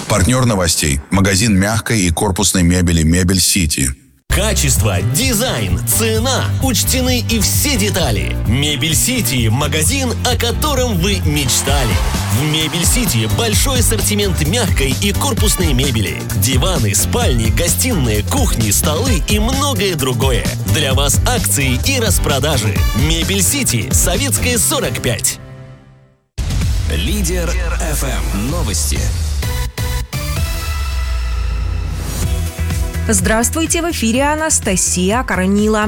Партнер новостей – магазин мягкой и корпусной мебели «Мебель Сити». Качество, дизайн, цена, учтены и все детали. Мебель Сити – магазин, о котором вы мечтали. В Мебель Сити большой ассортимент мягкой и корпусной мебели. Диваны, спальни, гостиные, кухни, столы и многое другое. Для вас акции и распродажи. Мебель Сити, Советская, 45. Лидер FM. Новости. Здравствуйте, в эфире Анастасия Коронила.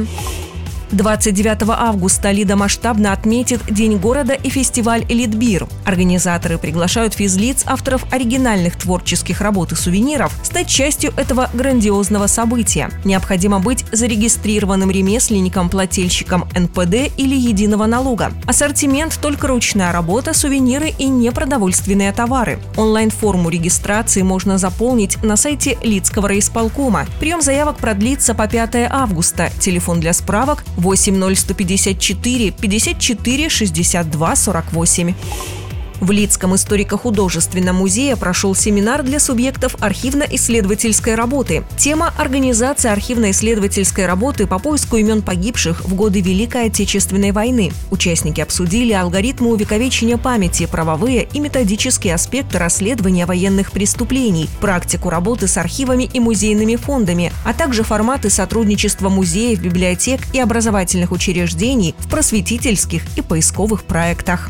29 августа Лида масштабно отметит День города и фестиваль «Литбир». Организаторы приглашают физлиц, авторов оригинальных творческих работ и сувениров, стать частью этого грандиозного события. Необходимо быть зарегистрированным ремесленником, плательщиком НПД или единого налога. Ассортимент – только ручная работа, сувениры и непродовольственные товары. Онлайн-форму регистрации можно заполнить на сайте Лидского райисполкома. Прием заявок продлится по 5 августа. Телефон для справок 80154 54 62 48. В Лидском историко-художественном музее прошел семинар для субъектов архивно-исследовательской работы. Тема – организация архивно-исследовательской работы по поиску имен погибших в годы Великой Отечественной войны. Участники обсудили алгоритмы увековечения памяти, правовые и методические аспекты расследования военных преступлений, практику работы с архивами и музейными фондами, а также форматы сотрудничества музеев, библиотек и образовательных учреждений в просветительских и поисковых проектах.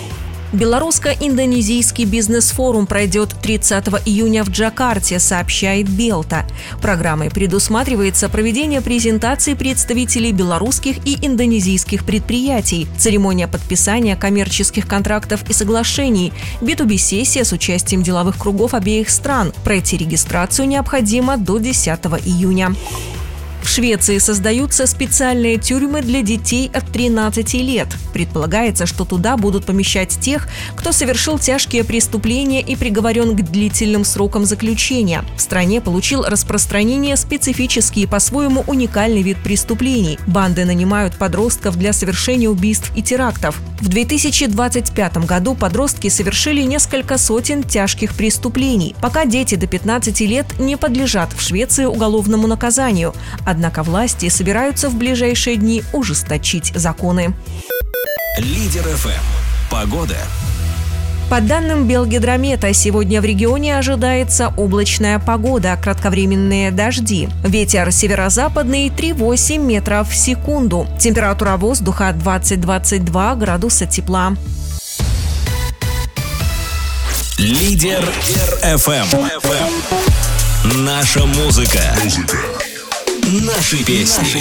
Белорусско-индонезийский бизнес-форум пройдет 30 июня в Джакарте, сообщает Белта. Программой предусматривается проведение презентаций представителей белорусских и индонезийских предприятий, церемония подписания коммерческих контрактов и соглашений, B2B-сессия с участием деловых кругов обеих стран. Пройти регистрацию необходимо до 10 июня. В Швеции создаются специальные тюрьмы для детей от 13 лет. Предполагается, что туда будут помещать тех, кто совершил тяжкие преступления и приговорен к длительным срокам заключения. В стране получил распространение специфический и по-своему уникальный вид преступлений. Банды нанимают подростков для совершения убийств и терактов. В 2025 году подростки совершили несколько сотен тяжких преступлений. Пока дети до 15 лет не подлежат в Швеции уголовному наказанию. Однако власти собираются в ближайшие дни ужесточить законы. Лидер FM. Погода. По данным Белгидромета, сегодня в регионе ожидается облачная погода, кратковременные дожди. Ветер северо-западный 3,8 метров в секунду. Температура воздуха 20-22 градуса тепла. Лидер FM. Наша музыка. Наши песни.